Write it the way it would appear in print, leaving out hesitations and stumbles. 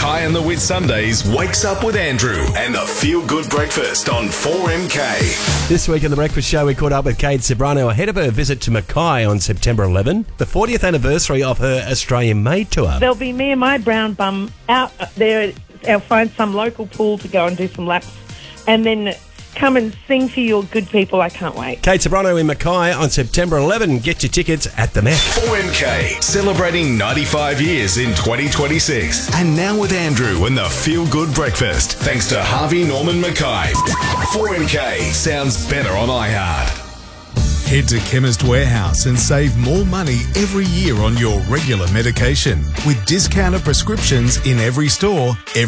Mackay and the Whitsundays wakes up with Andrew and the Feel Good Breakfast on 4MK. This week on The Breakfast Show, we caught up with Kate Ceberano ahead of her visit to Mackay on September 11, the 40th anniversary of her Australian Made tour. There'll be me and my brown bum out there. I'll find some local pool to go and do some laps and then come and sing for your good people. I can't wait. Kate Ceberano in Mackay on September 11. Get your tickets at the Met. 4MK, celebrating 95 years in 2026. And now with Andrew and the Feel Good Breakfast. Thanks to Harvey Norman Mackay. 4MK sounds better on iHeart. Head to Chemist Warehouse and save more money every year on your regular medication with discounted prescriptions in every store.